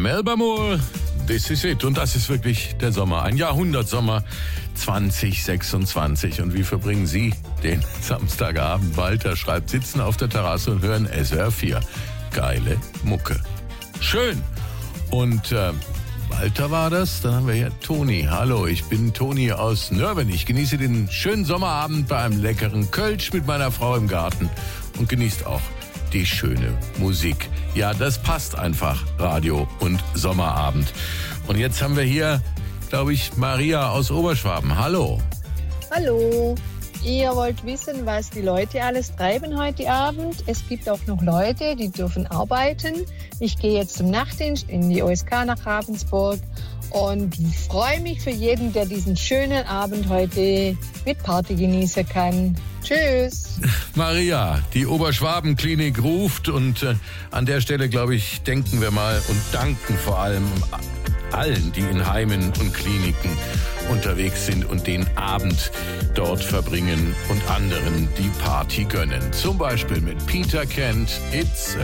Melba Moore, this is it. Und das ist wirklich der Sommer, ein Jahrhundertsommer 2026. Und wie verbringen Sie den Samstagabend? Walter schreibt, sitzen auf der Terrasse und hören SWR 4. Geile Mucke. Schön. Und Walter war das. Dann haben wir hier Toni. Hallo, ich bin Toni aus Nörben. Ich genieße den schönen Sommerabend bei einem leckeren Kölsch mit meiner Frau im Garten und genießt auch die schöne Musik. Ja, das passt einfach, Radio und Sommerabend. Und jetzt haben wir hier, glaube ich, Maria aus Oberschwaben. Hallo. Hallo. Ihr wollt wissen, was die Leute alles treiben heute Abend. Es gibt auch noch Leute, die dürfen arbeiten. Ich gehe jetzt zum Nachtdienst in die OSK nach Ravensburg und freue mich für jeden, der diesen schönen Abend heute mit Party genießen kann. Tschüss. Maria, die Oberschwaben-Klinik ruft und an der Stelle, glaube ich, denken wir mal und danken vor allem allen, die in Heimen und Kliniken unterwegs sind und den Abend dort verbringen und anderen die Party gönnen. Zum Beispiel mit Peter Kent, It's